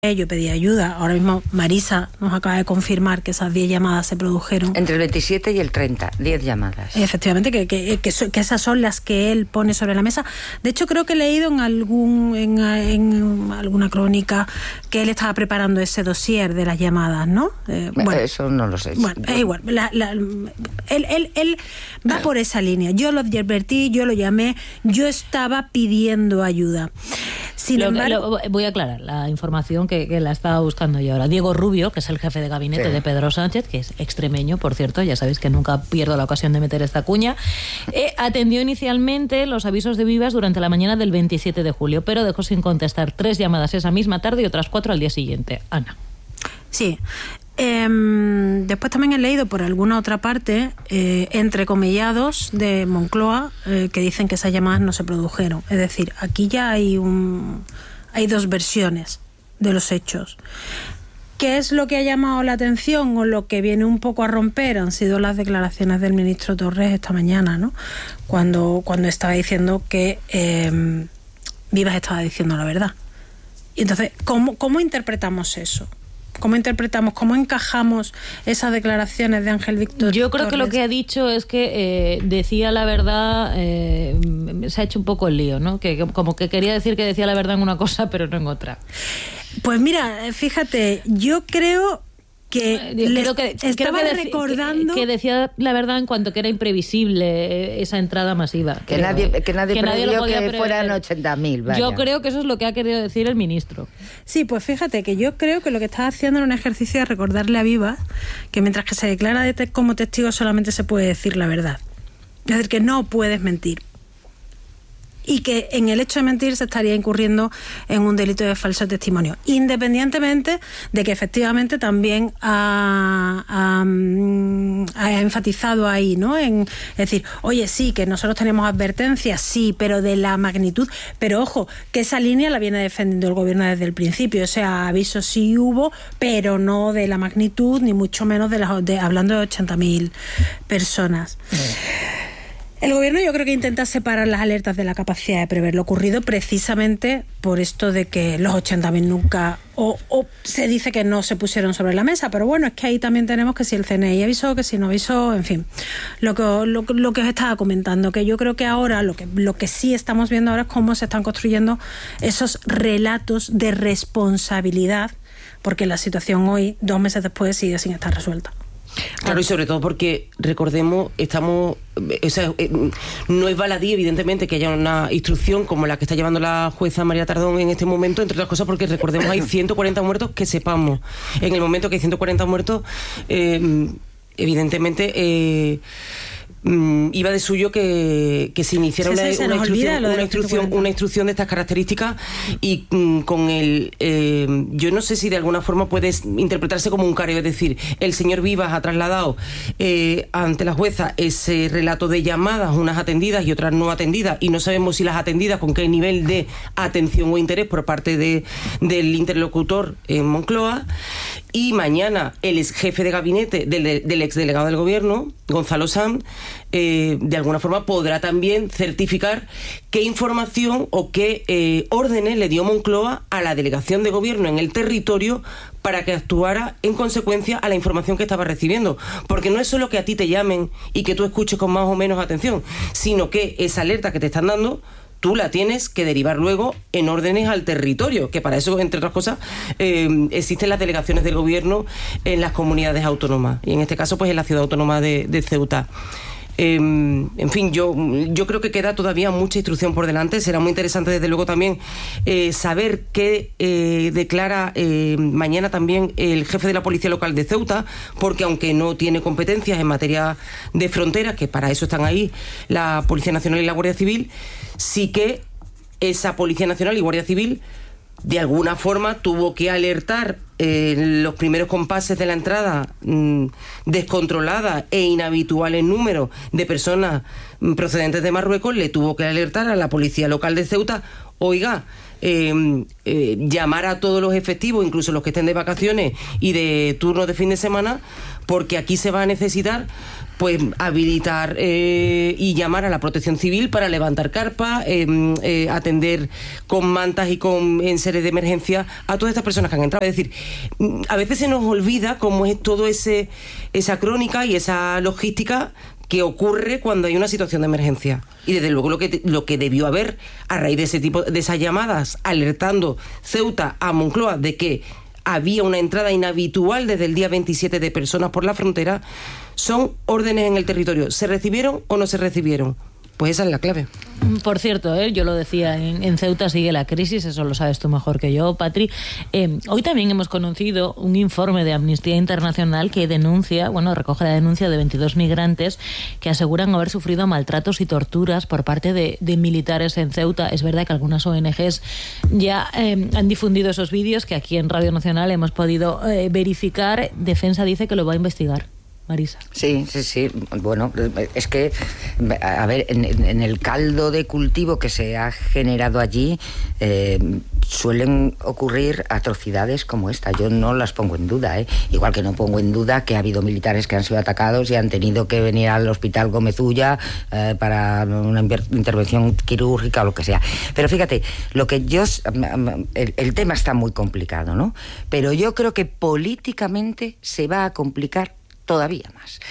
yo pedí ayuda. Ahora mismo Marisa nos acaba de confirmar que esas 10 llamadas se produjeron. Entre el 27 y el 30, 10 llamadas. Efectivamente, que esas son las que él pone sobre la mesa. De hecho, creo que he leído en alguna crónica que él estaba preparando ese dossier de las llamadas, ¿no? Bueno, eso no lo sé. Bueno, es igual. Él va por esa línea. Yo lo advertí, yo lo llamé, yo estaba pidiendo ayuda. Sin embargo, voy a aclarar la información que la estaba buscando yo ahora. Diego Rubio, que es el jefe de gabinete de Pedro Sánchez, que es extremeño, por cierto, ya sabéis que nunca pierdo la ocasión de meter esta cuña, atendió inicialmente los avisos de Vivas durante la mañana del 27 de julio, pero dejó sin contestar 3 llamadas esa misma tarde y otras 4 al día siguiente. Ana. Sí. Después también he leído por alguna otra parte entrecomillados de Moncloa que dicen que esas llamadas no se produjeron. Es decir, aquí ya hay 2 versiones de los hechos. ¿Qué es lo que ha llamado la atención o lo que viene un poco a romper? Han sido las declaraciones del ministro Torres esta mañana, ¿no? Cuando estaba diciendo que Vivas estaba diciendo la verdad. Y entonces, ¿cómo interpretamos eso? ¿Cómo interpretamos, cómo encajamos esas declaraciones de Ángel Víctor? Yo creo que lo que ha dicho es que decía la verdad, se ha hecho un poco el lío, ¿no? Que como que quería decir que decía la verdad en una cosa, pero no en otra. Pues mira, fíjate, yo creo que recordando que decía la verdad en cuanto que era imprevisible esa entrada masiva. Que nadie previó que prever. Fueran 80.000. Yo creo que eso es lo que ha querido decir el ministro. Sí, pues fíjate que yo creo que lo que está haciendo es un ejercicio de recordarle a Vivas que mientras que se declara como testigo solamente se puede decir la verdad. Es decir, que no puedes mentir. Y que en el hecho de mentir se estaría incurriendo en un delito de falso testimonio, independientemente de que efectivamente también ha enfatizado ahí, ¿no? Es decir, oye, sí, que nosotros tenemos advertencias, sí, pero de la magnitud, pero ojo, que esa línea la viene defendiendo el gobierno desde el principio, o sea, avisos sí hubo, pero no de la magnitud, ni mucho menos hablando de 80.000 personas. El gobierno yo creo que intenta separar las alertas de la capacidad de prever lo ocurrido precisamente por esto de que los 80.000 nunca, o se dice que no se pusieron sobre la mesa, pero bueno, es que ahí también tenemos que si el CNI avisó, que si no avisó, en fin, lo que os estaba comentando, que yo creo que ahora lo que sí estamos viendo ahora es cómo se están construyendo esos relatos de responsabilidad, porque la situación hoy, 2 meses después, sigue sin estar resuelta. Claro, y sobre todo porque, recordemos, no es baladí, evidentemente, que haya una instrucción como la que está llevando la jueza María Tardón en este momento, entre otras cosas porque, recordemos, hay 140 muertos que sepamos. En el momento que hay 140 muertos, evidentemente... iba de suyo que se iniciara una instrucción de estas características y con yo no sé si de alguna forma puede interpretarse como un careo, es decir, el señor Vivas ha trasladado ante la jueza ese relato de llamadas, unas atendidas y otras no atendidas, y no sabemos si las atendidas con qué nivel de atención o interés por parte del interlocutor en Moncloa, y mañana el ex jefe de gabinete del ex delegado del gobierno, Gonzalo Sanz, de alguna forma podrá también certificar qué información o qué órdenes le dio Moncloa a la delegación de gobierno en el territorio para que actuara en consecuencia a la información que estaba recibiendo. Porque no es solo que a ti te llamen y que tú escuches con más o menos atención, sino que esa alerta que te están dando tú la tienes que derivar luego en órdenes al territorio, que para eso, entre otras cosas, existen las delegaciones del gobierno en las comunidades autónomas, y en este caso pues en la ciudad autónoma de Ceuta. En fin, yo creo que queda todavía mucha instrucción por delante. Será muy interesante, desde luego, también saber qué declara mañana también el jefe de la Policía Local de Ceuta, porque aunque no tiene competencias en materia de fronteras, que para eso están ahí la Policía Nacional y la Guardia Civil, sí que esa Policía Nacional y Guardia Civil de alguna forma tuvo que alertar los primeros compases de la entrada descontrolada e inhabitual en número de personas procedentes de Marruecos. Le tuvo que alertar a la Policía Local de Ceuta, oiga, llamar a todos los efectivos, incluso los que estén de vacaciones y de turnos de fin de semana, porque aquí se va a necesitar pues habilitar y llamar a la Protección Civil para levantar carpas, atender con mantas y con enseres de emergencia a todas estas personas que han entrado. Es decir, a veces se nos olvida cómo es todo esa crónica y esa logística que ocurre cuando hay una situación de emergencia. Y desde luego lo que debió haber a raíz de ese tipo de esas llamadas alertando Ceuta a Moncloa de que había una entrada inhabitual desde el día 27 de personas por la frontera, son órdenes en el territorio. ¿Se recibieron o no se recibieron? Pues esa es la clave. Por cierto, yo lo decía, en Ceuta sigue la crisis, eso lo sabes tú mejor que yo, Patri. Hoy también hemos conocido un informe de Amnistía Internacional que recoge la denuncia de 22 migrantes que aseguran haber sufrido maltratos y torturas por parte de militares en Ceuta. Es verdad que algunas ONGs ya han difundido esos vídeos que aquí en Radio Nacional hemos podido verificar. Defensa dice que lo va a investigar. Marisa. Sí. Bueno, es que, a ver, en el caldo de cultivo que se ha generado allí suelen ocurrir atrocidades como esta. Yo no las pongo en duda, igual que no pongo en duda que ha habido militares que han sido atacados y han tenido que venir al Hospital Gómez Ulla para una intervención quirúrgica o lo que sea. Pero fíjate, el tema está muy complicado, ¿no? Pero yo creo que políticamente se va a complicar todavía más.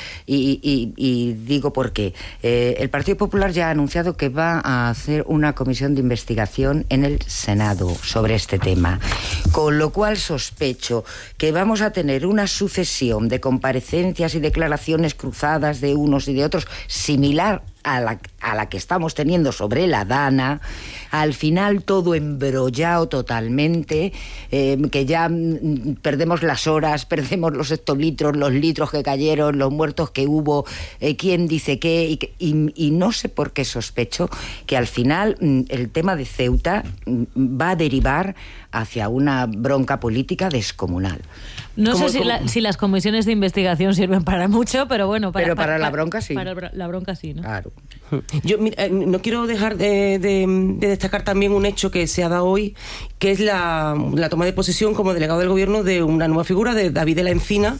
Y digo por qué. El Partido Popular ya ha anunciado que va a hacer una comisión de investigación en el Senado sobre este tema. Con lo cual sospecho que vamos a tener una sucesión de comparecencias y declaraciones cruzadas de unos y de otros, similar a la que estamos teniendo sobre la Dana, al final todo embrollado totalmente, que ya perdemos las horas, perdemos los hectolitros, los litros que cayeron, los muertos que hubo, quién dice qué, y no sé por qué sospecho que al final el tema de Ceuta va a derivar hacia una bronca política descomunal. No sé si las comisiones de investigación sirven para mucho, pero bueno... Para la bronca sí. Para la bronca sí, ¿no? Claro. Yo no quiero dejar de destacar también un hecho que se ha dado hoy, que es la toma de posesión como delegado del gobierno de una nueva figura, de David de la Encina.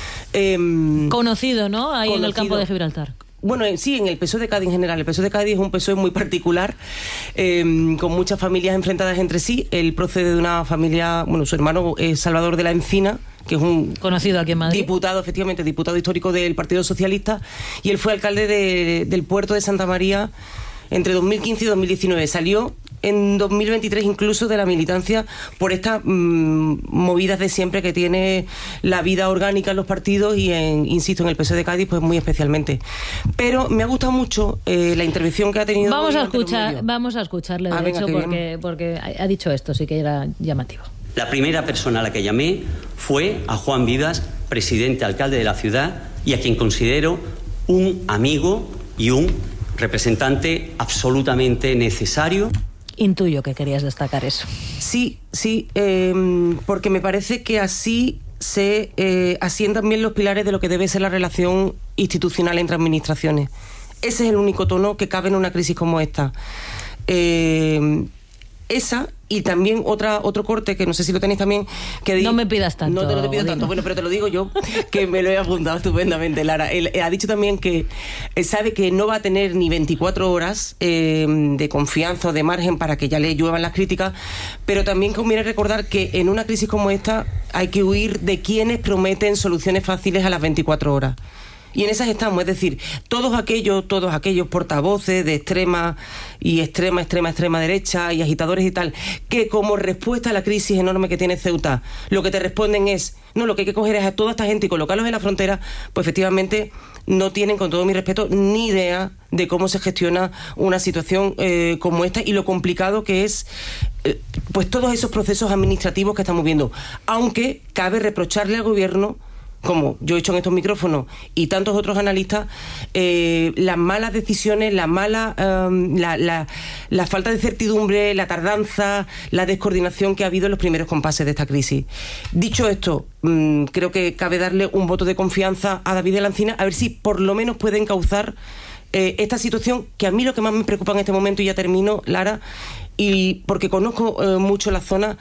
Conocido, ¿no? Ahí en el campo de Gibraltar. Bueno, sí, en el PSOE de Cádiz en general. El PSOE de Cádiz es un PSOE muy particular, con muchas familias enfrentadas entre sí. Él procede de una familia, su hermano es Salvador de la Encina, que es un conocido aquí en Madrid, diputado histórico del Partido Socialista, y él fue alcalde del puerto de Santa María entre 2015 y 2019. Salió en 2023 incluso de la militancia por estas movidas de siempre que tiene la vida orgánica en los partidos y insisto, en el PSOE de Cádiz pues muy especialmente. Pero me ha gustado mucho la intervención que ha tenido. Vamos a escucharle, de hecho, porque ha dicho esto, sí que era llamativo. La primera persona a la que llamé fue a Juan Vivas, presidente alcalde de la ciudad, y a quien considero un amigo y un representante absolutamente necesario. Intuyo que querías destacar eso. Sí, porque me parece que así se asientan bien los pilares de lo que debe ser la relación institucional entre administraciones. Ese es el único tono que cabe en una crisis como esta. Esa y también otro corte que no sé si lo tenéis también, que no me pidas tanto. No te lo pido tanto, bueno, pero te lo digo yo, que me lo he apuntado estupendamente, Lara. Él ha dicho también que sabe que no va a tener ni 24 horas de confianza o de margen para que ya le lluevan las críticas, pero también conviene recordar que en una crisis como esta hay que huir de quienes prometen soluciones fáciles a las 24 horas. Y en esas estamos, es decir, todos aquellos portavoces de extrema derecha y agitadores y tal, que como respuesta a la crisis enorme que tiene Ceuta, lo que te responden es, no, lo que hay que coger es a toda esta gente y colocarlos en la frontera, pues efectivamente no tienen, con todo mi respeto, ni idea de cómo se gestiona una situación como esta y lo complicado que es pues todos esos procesos administrativos que estamos viendo. Aunque cabe reprocharle al gobierno, como yo he hecho en estos micrófonos y tantos otros analistas, las malas decisiones, la falta de certidumbre, la tardanza, la descoordinación que ha habido en los primeros compases de esta crisis. Dicho esto, creo que cabe darle un voto de confianza a David de la Encina, a ver si por lo menos puede encauzar esta situación, que a mí lo que más me preocupa en este momento, y ya termino, Lara, y porque conozco mucho la zona.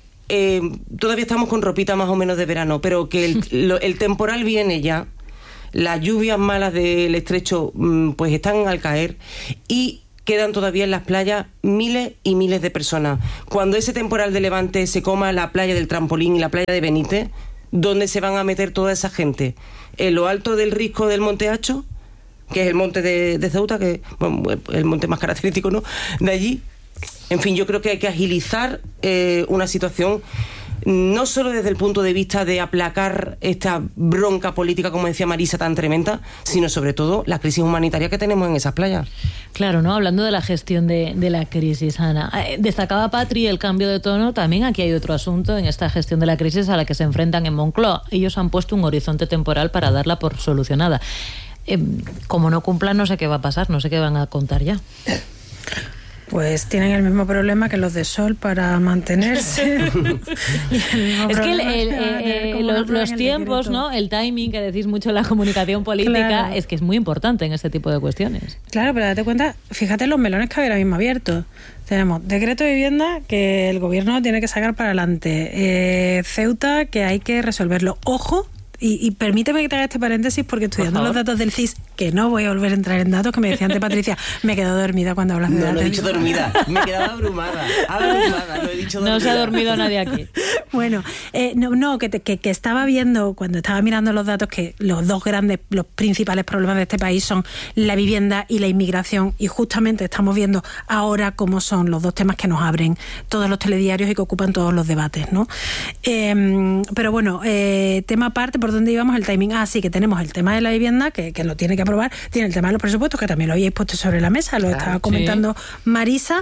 Todavía estamos con ropita más o menos de verano, pero que el temporal viene ya, las lluvias malas del estrecho pues están al caer y quedan todavía en las playas miles y miles de personas. Cuando ese temporal de levante se coma la playa del Trampolín y la playa de Benítez, ¿dónde se van a meter toda esa gente? ¿En lo alto del risco del Monte Hacho, que es el monte de Ceuta, que bueno, el monte más característico, ¿no?, de allí? En fin, yo creo que hay que agilizar una situación, no solo desde el punto de vista de aplacar esta bronca política, como decía Marisa, tan tremenda, sino sobre todo la crisis humanitaria que tenemos en esas playas. Claro, ¿no? Hablando de la gestión de la crisis, Ana. Destacaba Patri el cambio de tono. También aquí hay otro asunto en esta gestión de la crisis a la que se enfrentan en Moncloa. Ellos han puesto un horizonte temporal para darla por solucionada. Como no cumplan, no sé qué va a pasar, no sé qué van a contar ya. Pues tienen el mismo problema que los de Sol para mantenerse. Es que los tiempos, ¿no? El timing, que decís mucho en la comunicación política, claro, es que es muy importante en este tipo de cuestiones. Claro, pero date cuenta, fíjate los melones que hay ahora mismo abiertos. Tenemos decreto de vivienda que el gobierno tiene que sacar para adelante. Ceuta, que hay que resolverlo. Ojo. Y permíteme que te haga este paréntesis porque estudiando los datos del CIS, que no voy a volver a entrar en datos, que me decía antes Patricia, me he quedado dormida cuando hablas de datos. No he dicho dormida, me he quedado abrumada, no he dicho dormida. No se ha dormido nadie aquí. Bueno, que estaba viendo, cuando estaba mirando los datos, que los principales problemas de este país son la vivienda y la inmigración, y justamente estamos viendo ahora cómo son los dos temas que nos abren todos los telediarios y que ocupan todos los debates, ¿no? Pero bueno, tema aparte, ¿por dónde íbamos? El timing. Sí, que tenemos el tema de la vivienda, que lo tiene que aprobar, tiene el tema de los presupuestos, que también lo habíais puesto sobre la mesa, lo estaba comentando Marisa,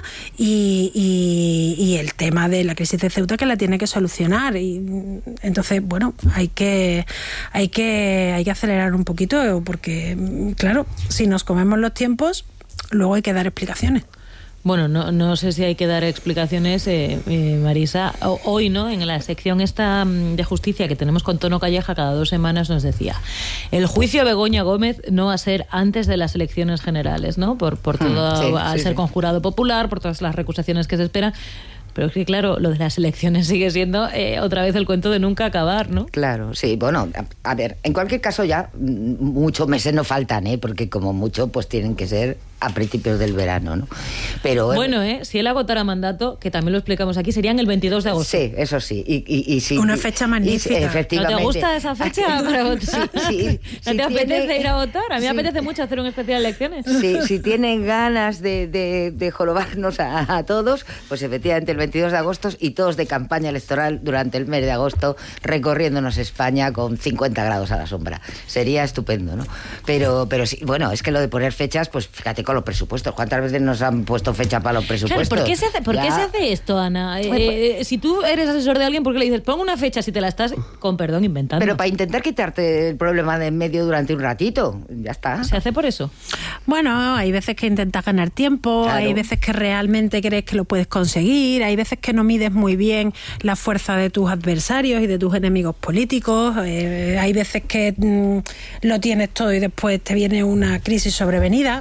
y el tema de la crisis de Ceuta, que la tiene que solucionar. Y entonces, bueno, hay que acelerar un poquito, porque claro, si nos comemos los tiempos, luego hay que dar explicaciones. Bueno, no sé si hay que dar explicaciones, Marisa. Hoy, ¿no?, en la sección esta de justicia que tenemos con Tono Calleja cada 2 semanas, nos decía, el juicio a Begoña Gómez no va a ser antes de las elecciones generales, ¿no? Por todo, al ser con jurado popular, por todas las recusaciones que se esperan. Pero es que, claro, lo de las elecciones sigue siendo otra vez el cuento de nunca acabar, ¿no? Claro, sí. Bueno, a ver, en cualquier caso ya muchos meses no faltan, porque como mucho pues tienen que ser a principios del verano, ¿no? Pero bueno, si él agotara mandato, que también lo explicamos aquí, serían el 22 de agosto. Sí, eso sí. Y sí, una fecha magnífica. Efectivamente. ¿No te gusta esa fecha para votar? Sí, ¿No te apetece ir a votar? A mí me apetece mucho hacer un especial de elecciones. Sí, si tienen ganas de jorobarnos a todos, pues efectivamente el 22 de agosto y todos de campaña electoral durante el mes de agosto recorriéndonos España con 50 grados a la sombra. Sería estupendo, ¿no? Pero sí, bueno, es que lo de poner fechas, pues fíjate con los presupuestos. ¿Cuántas veces nos han puesto fecha para los presupuestos? Claro, ¿por qué se hace esto, Ana? Si tú eres asesor de alguien, ¿por qué le dices, pon una fecha si te la estás, con perdón, inventando? Pero para intentar quitarte el problema de en medio durante un ratito. Ya está. ¿Se hace por eso? Bueno, hay veces que intentas ganar tiempo, claro. Hay veces que realmente crees que lo puedes conseguir, hay veces que no mides muy bien la fuerza de tus adversarios y de tus enemigos políticos, hay veces que lo tienes todo y después te viene una crisis sobrevenida.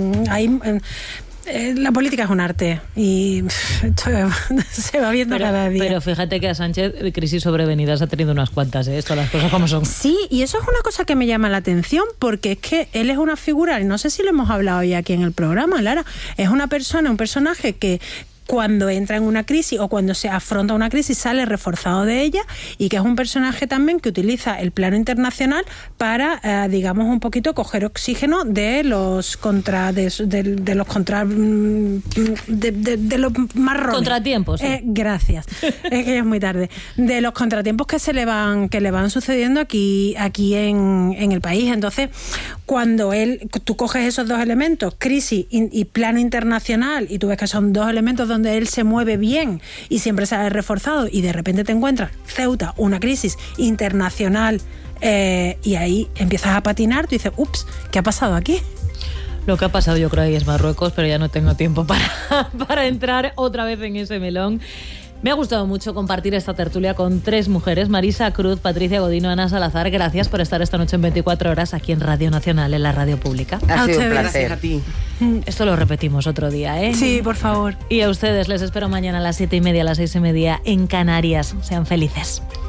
La política es un arte y esto se va viendo cada día. Pero fíjate que a Sánchez crisis sobrevenidas ha tenido unas cuantas, esto, las cosas como son. Sí, y eso es una cosa que me llama la atención, porque es que él es una figura, y no sé si lo hemos hablado ya aquí en el programa, Lara, es un personaje que cuando entra en una crisis o cuando se afronta una crisis sale reforzado de ella, y que es un personaje también que utiliza el plano internacional para, digamos, un poquito coger oxígeno de los marrones. Contratiempos. Sí. Gracias. Es que ya es muy tarde. De los contratiempos que le van sucediendo aquí en el país. Entonces, cuando tú coges esos dos elementos, crisis y plano internacional, y tú ves que son dos elementos donde él se mueve bien y siempre sale reforzado, y de repente te encuentras Ceuta, una crisis internacional, y ahí empiezas a patinar, tú dices, ups, ¿qué ha pasado aquí? Lo que ha pasado yo creo ahí es Marruecos, pero ya no tengo tiempo para entrar otra vez en ese melón. Me ha gustado mucho compartir esta tertulia con 3 mujeres, Marisa Cruz, Patricia Godino, Ana Salazar. Gracias por estar esta noche en 24 horas aquí en Radio Nacional, en la radio pública. Ha sido un placer. Gracias a ti. Esto lo repetimos otro día, ¿eh? Sí, por favor. Y a ustedes les espero mañana a las 7:30, a las 6:30 en Canarias. Sean felices.